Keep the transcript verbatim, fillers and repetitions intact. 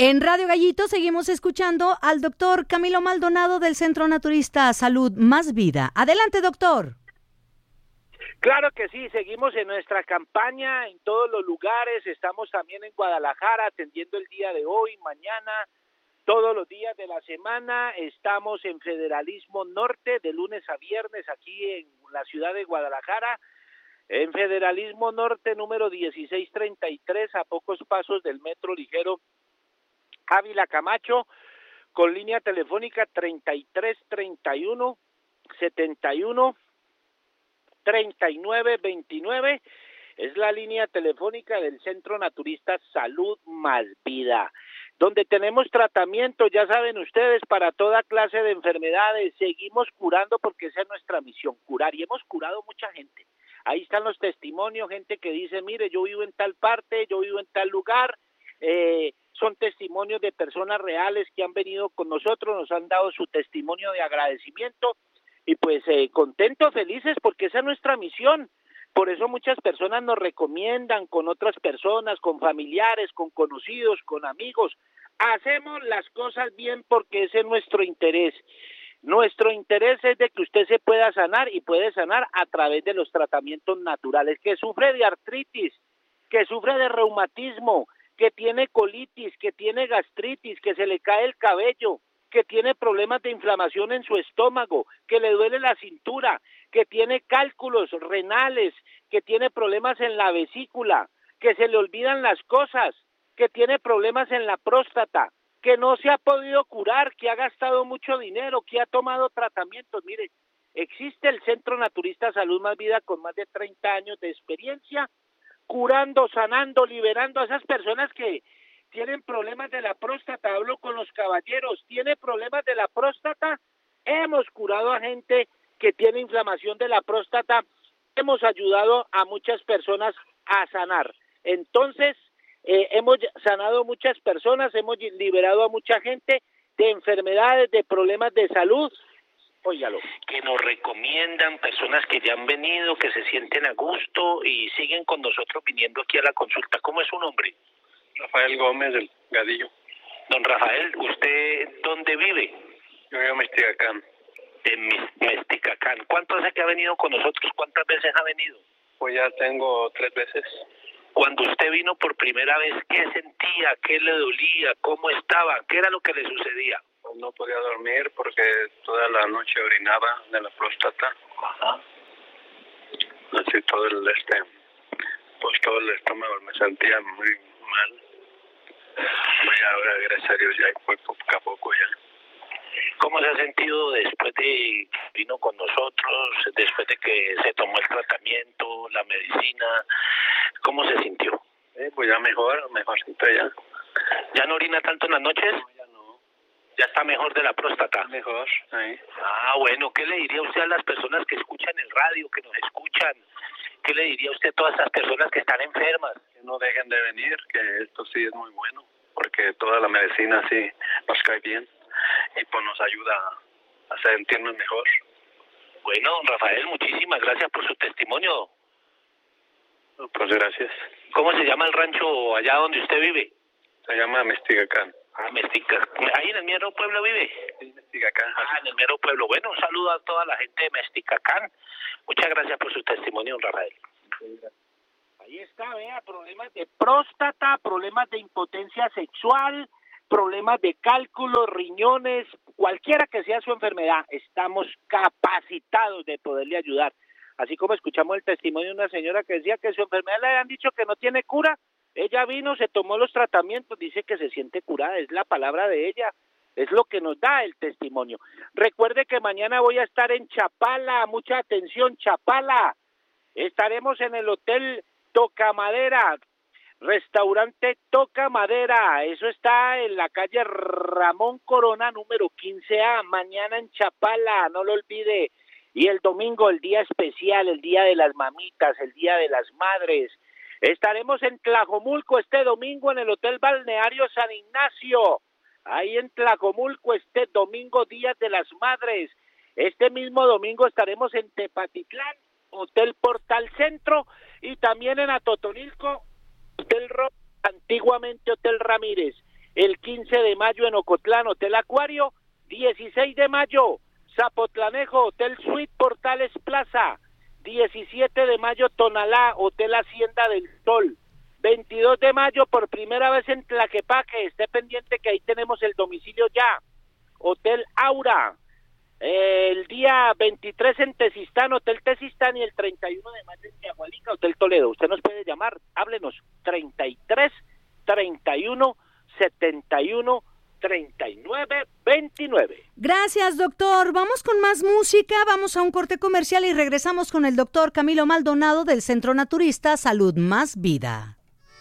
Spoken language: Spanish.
En Radio Gallito seguimos escuchando al doctor Camilo Maldonado del Centro Naturista Salud Más Vida. Adelante, doctor. Claro que sí, seguimos en nuestra campaña en todos los lugares, estamos también en Guadalajara atendiendo el día de hoy, mañana, todos los días de la semana, estamos en Federalismo Norte de lunes a viernes aquí en la ciudad de Guadalajara, en Federalismo Norte número dieciséis treinta y tres, a pocos pasos del metro ligero Ávila Camacho, con línea telefónica treinta y tres treinta y uno setenta y uno treinta y nueve veintinueve, es la línea telefónica del Centro Naturista Salud Más Vida, donde tenemos tratamiento, ya saben ustedes, para toda clase de enfermedades. Seguimos curando porque esa es nuestra misión, curar, y hemos curado mucha gente. Ahí están los testimonios, gente que dice, mire, yo vivo en tal parte, yo vivo en tal lugar, eh, son testimonios de personas reales que han venido con nosotros, nos han dado su testimonio de agradecimiento, y pues eh, contentos, felices, porque esa es nuestra misión. Por eso muchas personas nos recomiendan con otras personas, con familiares, con conocidos, con amigos. Hacemos las cosas bien porque ese es nuestro interés. Nuestro interés es de que usted se pueda sanar, y puede sanar a través de los tratamientos naturales. Que sufre de artritis, que sufre de reumatismo, que tiene colitis, que tiene gastritis, que se le cae el cabello, que tiene problemas de inflamación en su estómago, que le duele la cintura, que tiene cálculos renales, que tiene problemas en la vesícula, que se le olvidan las cosas, que tiene problemas en la próstata, que no se ha podido curar, que ha gastado mucho dinero, que ha tomado tratamientos. Mire, existe el Centro Naturista Salud Más Vida con más de treinta años de experiencia, curando, sanando, liberando a esas personas que tienen problemas de la próstata. Hablo con los caballeros, tiene problemas de la próstata, hemos curado a gente que tiene inflamación de la próstata, hemos ayudado a muchas personas a sanar. Entonces, eh, hemos sanado muchas personas, hemos liberado a mucha gente de enfermedades, de problemas de salud. Óigalo. Que nos recomiendan, personas que ya han venido, que se sienten a gusto y siguen con nosotros viniendo aquí a la consulta. ¿Cómo es su nombre? Rafael Gómez del Gadillo. Don Rafael, ¿usted dónde vive? Yo vivo en Mesticacán. En Mesticacán. ¿Cuánto hace que ha venido con nosotros? ¿Cuántas veces ha venido? Pues ya tengo tres veces. Cuando usted vino por primera vez, ¿qué sentía? ¿Qué le dolía? ¿Cómo estaba? ¿Qué era lo que le sucedía? Pues no podía dormir porque toda la noche orinaba de la próstata. Ajá. Así todo el este, pues todo el estómago me sentía muy mal. Y ahora, gracias a Dios, ya fue poco a poco ya. ¿Cómo se ha sentido después de que vino con nosotros, después de que se tomó el tratamiento, la medicina? ¿Cómo se sintió? Eh, pues ya mejor, mejorcito ya. ¿Ya no orina tanto en las noches? No, ya no. ¿Ya está mejor de la próstata? Mejor, ahí. Ah, bueno, ¿qué le diría usted a las personas que escuchan el radio, que nos escuchan? ¿Qué le diría usted a todas esas personas que están enfermas? Que no dejen de venir, que esto sí es muy bueno, porque toda la medicina sí nos cae bien y pues nos ayuda a sentirnos mejor. Bueno, don Rafael, muchísimas gracias por su testimonio. Pues gracias. ¿Cómo se llama el rancho allá donde usted vive? Se llama Mesticacán. Ah, Mesticacán. ¿Ahí en el mero pueblo vive? Sí, Mesticacán. Ah, en el mero pueblo. Bueno, un saludo a toda la gente de Mesticacán. Muchas gracias por su testimonio, don Rafael. Ahí está, vea, problemas de próstata, problemas de impotencia sexual, problemas de cálculos, riñones, cualquiera que sea su enfermedad, estamos capacitados de poderle ayudar. Así como escuchamos el testimonio de una señora que decía que su enfermedad le habían dicho que no tiene cura, ella vino, se tomó los tratamientos, dice que se siente curada, es la palabra de ella, es lo que nos da el testimonio. Recuerde que mañana voy a estar en Chapala, mucha atención, Chapala, estaremos en el Hotel Toca Madera, Restaurante Toca Madera, eso está en la calle Ramón Corona, número quince A, mañana en Chapala, no lo olvide. Y el domingo, el día especial, el día de las mamitas, el día de las madres. Estaremos en Tlajomulco este domingo en el Hotel Balneario San Ignacio. Ahí en Tlajomulco este domingo, día de las madres. Este mismo domingo estaremos en Tepatitlán, Hotel Portal Centro, y también en Atotonilco, Hotel Ro, antiguamente Hotel Ramírez. El quince de mayo en Ocotlán, Hotel Acuario. dieciséis de mayo, Zapotlanejo, Hotel Suite Portales Plaza. diecisiete de mayo, Tonalá, Hotel Hacienda del Sol. veintidós de mayo, por primera vez en Tlaquepaque, esté pendiente que ahí tenemos el domicilio ya. Hotel Aura. El día veintitrés en Tezistán, Hotel Tezistán, y el treinta y uno de mayo en Yagualica, Hotel Toledo. Usted nos puede llamar, háblenos, treinta y tres, treinta y uno, setenta y uno, treinta y nueve, veintinueve. Gracias, doctor. Vamos con más música, vamos a un corte comercial y regresamos con el doctor Camilo Maldonado del Centro Naturista Salud Más Vida.